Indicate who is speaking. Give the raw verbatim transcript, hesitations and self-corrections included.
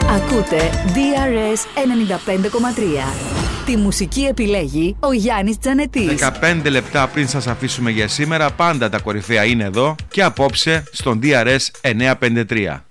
Speaker 1: Ακούτε ντι αρ ες ενενήντα πέντε κόμμα τρία. Τη μουσική επιλέγει ο Γιάννης Τζανετής.
Speaker 2: δεκαπέντε λεπτά πριν σας αφήσουμε για σήμερα, πάντα τα κορυφαία είναι εδώ και απόψε στον ντι αρ ες εννιακόσια πενήντα τρία.